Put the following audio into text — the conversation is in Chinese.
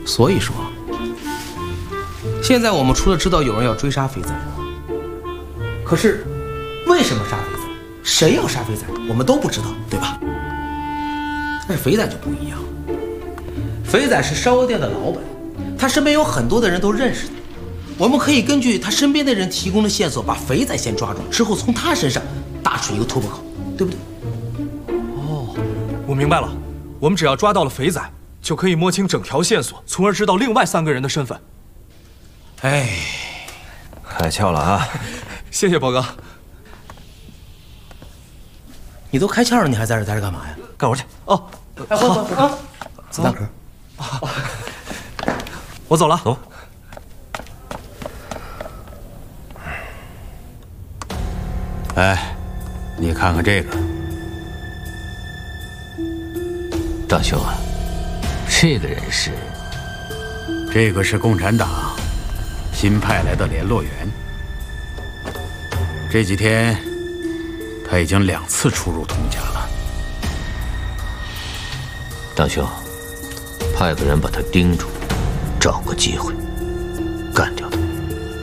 所以说，现在我们除了知道有人要追杀肥仔，可是为什么杀肥仔，谁要杀肥仔，我们都不知道，对吧？但是肥仔就不一样，肥仔是烧鹅店的老板，他身边有很多的人都认识他，我们可以根据他身边的人提供的线索，把肥仔先抓住，之后从他身上打出一个突破口，对不对？ 哦，我明白了，我们只要抓到了肥仔，就可以摸清整条线索，从而知道另外3个人的身份。 哎， 开窍了啊！ 谢谢宝哥。 你都开窍了，你还在这待着干嘛呀？ 干活去。 哦， 哎，喝啊！子弹壳。 我走了。 走。 哎，你看看这个， 大兄啊，这个人是？ 这个是共产党新派来的联络员。这几天他已经2次出入佟家了。 大兄，派个人把他盯住，找个机会